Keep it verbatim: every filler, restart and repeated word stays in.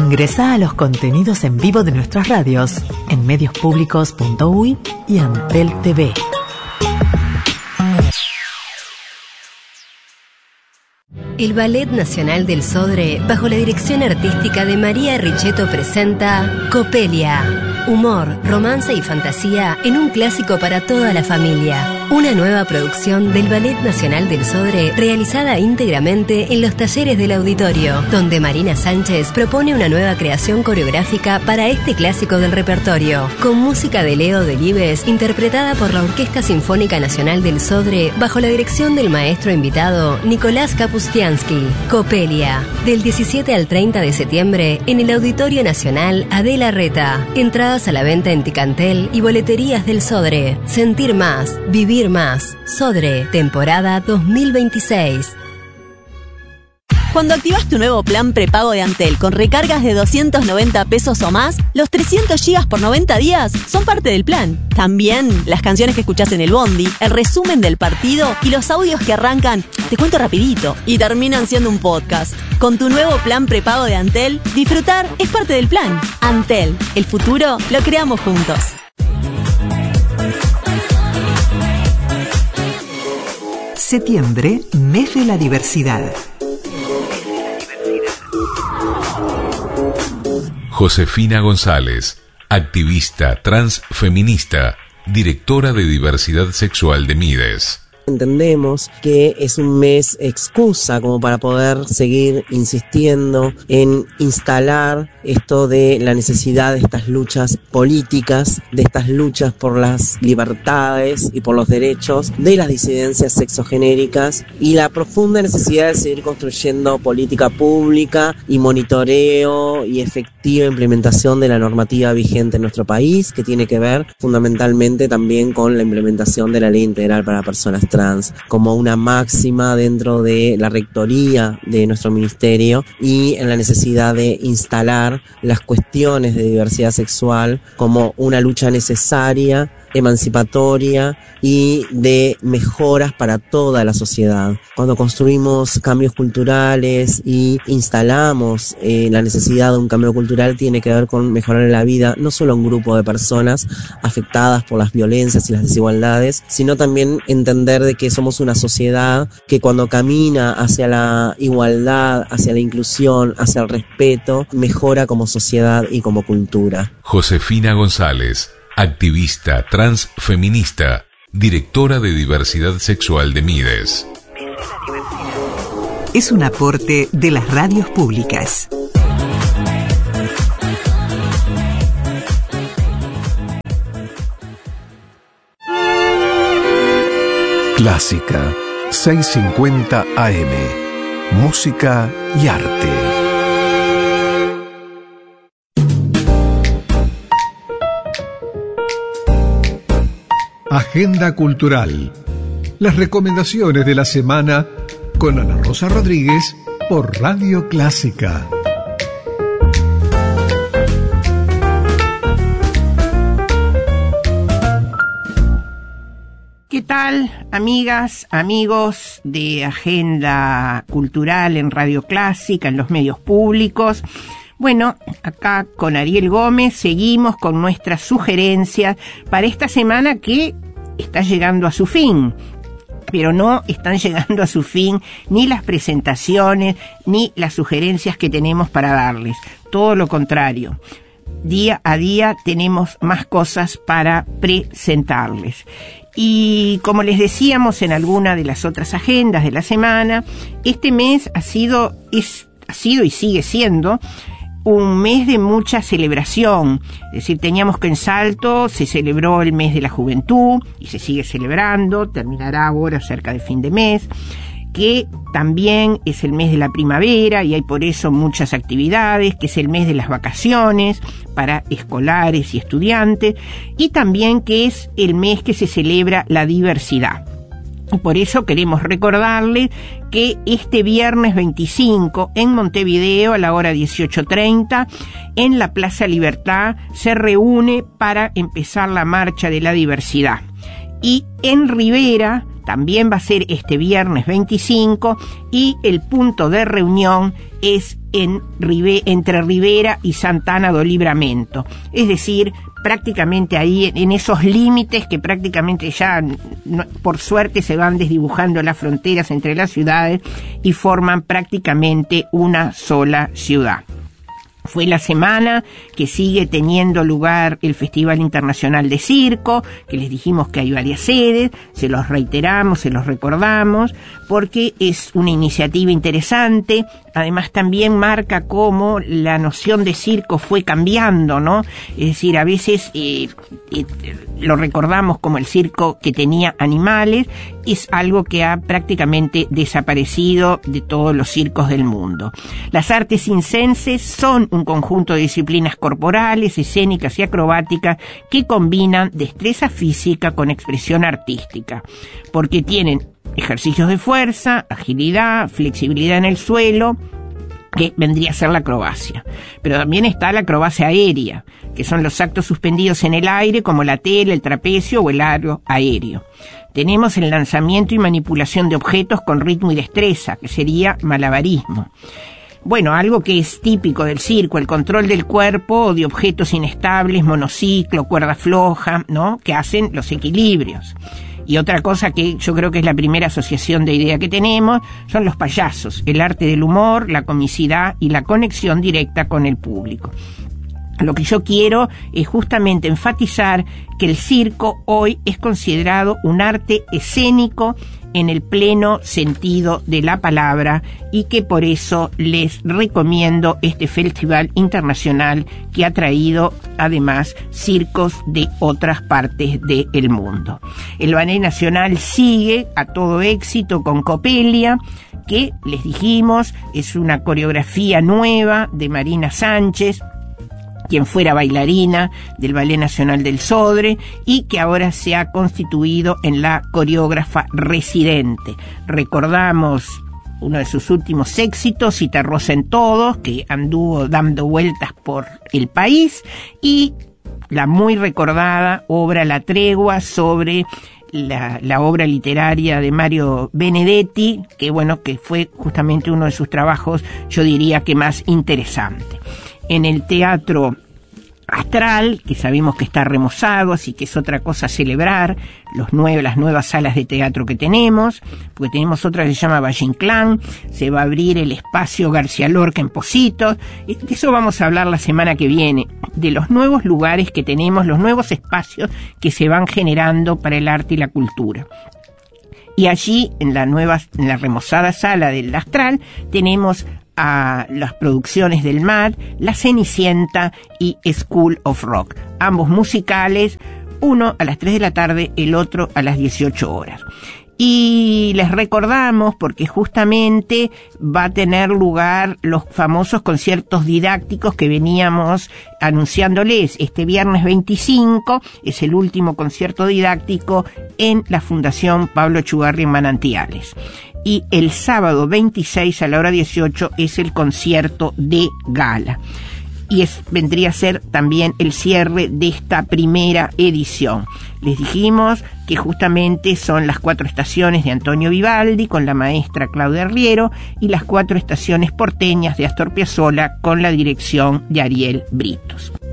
Ingresá a los contenidos en vivo de nuestras radios en medios públicos punto u y y Antel T V. El Ballet Nacional del Sodre, bajo la dirección artística de María Richetto, presenta Copelia. Humor, romance y fantasía en un clásico para toda la familia. Una nueva producción del Ballet Nacional del Sodre, realizada íntegramente en los talleres del auditorio, donde Marina Sánchez propone una nueva creación coreográfica para este clásico del repertorio, con música de Leo Delibes, interpretada por la Orquesta Sinfónica Nacional del Sodre, bajo la dirección del maestro invitado Nicolás Kapustiansky. Copelia, del diecisiete al treinta de septiembre, en el Auditorio Nacional Adela Reta. Entradas a la venta en Ticantel y boleterías del Sodre. Sentir más, vivir más. Sodre, temporada dos mil veintiséis. Cuando activas tu nuevo plan prepago de Antel con recargas de doscientos noventa pesos o más, los trescientos gigas por noventa días son parte del plan. También las canciones que escuchás en el bondi, el resumen del partido y los audios que arrancan, te cuento rapidito, y terminan siendo un podcast. Con tu nuevo plan prepago de Antel, disfrutar es parte del plan. Antel, el futuro lo creamos juntos. Septiembre, mes de la diversidad. Josefina González, activista transfeminista, directora de diversidad sexual de Mides. Entendemos que es un mes excusa como para poder seguir insistiendo en instalar esto de la necesidad de estas luchas políticas, de estas luchas por las libertades y por los derechos de las disidencias sexogenéricas y la profunda necesidad de seguir construyendo política pública y monitoreo y efectiva implementación de la normativa vigente en nuestro país, que tiene que ver fundamentalmente también con la implementación de la Ley Integral para Personas Trans. Trans como una máxima dentro de la rectoría de nuestro ministerio y en la necesidad de instalar las cuestiones de diversidad sexual como una lucha necesaria, emancipatoria y de mejoras para toda la sociedad. Cuando construimos cambios culturales y instalamos eh, la necesidad de un cambio cultural, tiene que ver con mejorar la vida no solo a un grupo de personas afectadas por las violencias y las desigualdades, sino también entender de que somos una sociedad que cuando camina hacia la igualdad, hacia la inclusión, hacia el respeto, mejora como sociedad y como cultura. Josefina González, activista transfeminista, directora de diversidad sexual de Mides. Es un aporte de las radios públicas. Clásica, seiscientos cincuenta A M. Música y arte. Agenda Cultural. Las recomendaciones de la semana con Ana Rosa Rodríguez por Radio Clásica. ¿Qué tal, amigas, amigos de Agenda Cultural en Radio Clásica, en los medios públicos? Bueno, acá con Ariel Gómez seguimos con nuestras sugerencias para esta semana que está llegando a su fin. Pero no están llegando a su fin ni las presentaciones ni las sugerencias que tenemos para darles. Todo lo contrario. Día a día tenemos más cosas para presentarles. Y como les decíamos en alguna de las otras agendas de la semana, este mes ha sido, es, ha sido y sigue siendo un mes de mucha celebración. Es decir, teníamos que en Salto se celebró el mes de la juventud y se sigue celebrando, terminará ahora cerca de fin de mes, que también es el mes de la primavera y hay por eso muchas actividades, que es el mes de las vacaciones para escolares y estudiantes, y también que es el mes que se celebra la diversidad. Y por eso queremos recordarles que este viernes veinticinco en Montevideo a la hora dieciocho treinta en la Plaza Libertad se reúne para empezar la marcha de la diversidad. Y en Rivera también va a ser este viernes veinticinco y el punto de reunión es en Ribe, entre Rivera y Santana do Livramento, es decir, prácticamente ahí en esos límites que prácticamente ya no, por suerte se van desdibujando las fronteras entre las ciudades y forman prácticamente una sola ciudad. Fue la semana que sigue teniendo lugar el Festival Internacional de Circo, que les dijimos que hay varias sedes, se los reiteramos, se los recordamos, porque es una iniciativa interesante. Además también marca cómo la noción de circo fue cambiando, ¿no? Es decir, a veces eh, eh, lo recordamos como el circo que tenía animales, es algo que ha prácticamente desaparecido de todos los circos del mundo. Las artes circenses son un conjunto de disciplinas corporales, escénicas y acrobáticas que combinan destreza física con expresión artística, porque tienen ejercicios de fuerza, agilidad, flexibilidad en el suelo, que vendría a ser la acrobacia. Pero también está la acrobacia aérea, que son los actos suspendidos en el aire, como la tela, el trapecio o el aro aéreo. Tenemos el lanzamiento y manipulación de objetos con ritmo y destreza, que sería malabarismo. Bueno, algo que es típico del circo, el control del cuerpo o de objetos inestables, monociclo, cuerda floja, ¿no? Que hacen los equilibrios. Y otra cosa que yo creo que es la primera asociación de idea que tenemos son los payasos, el arte del humor, la comicidad y la conexión directa con el público. Lo que yo quiero es justamente enfatizar que el circo hoy es considerado un arte escénico en el pleno sentido de la palabra y que por eso les recomiendo este festival internacional que ha traído además circos de otras partes del mundo. El Ballet Nacional sigue a todo éxito con Copelia, que les dijimos es una coreografía nueva de Marina Sánchez, quien fuera bailarina del Ballet Nacional del Sodre y que ahora se ha constituido en la coreógrafa residente. Recordamos uno de sus últimos éxitos, Citarrosa en Todos, que anduvo dando vueltas por el país, y la muy recordada obra La Tregua sobre la, la obra literaria de Mario Benedetti, que bueno, que fue justamente uno de sus trabajos, yo diría que más interesante. En el Teatro Astral, que sabemos que está remozado, así que es otra cosa celebrar los nueve, las nuevas salas de teatro que tenemos, porque tenemos otra que se llama Valle Inclán, se va a abrir el espacio García Lorca en Positos. De eso vamos a hablar la semana que viene, de los nuevos lugares que tenemos, los nuevos espacios que se van generando para el arte y la cultura. Y allí, en la nueva, en la remozada sala del Astral, tenemos a las producciones del M A D, La Cenicienta y School of Rock, ambos musicales, uno a las tres de la tarde, el otro a las dieciocho horas. Y les recordamos, porque justamente va a tener lugar los famosos conciertos didácticos que veníamos anunciándoles. Este viernes veinticinco es el último concierto didáctico en la Fundación Pablo Echugarri en Manantiales. Y el sábado veintiséis a la hora dieciocho es el concierto de gala. Y es, vendría a ser también el cierre de esta primera edición. Les dijimos que justamente son las cuatro estaciones de Antonio Vivaldi con la maestra Claudia Riero y las cuatro estaciones porteñas de Astor Piazzolla con la dirección de Ariel Britos.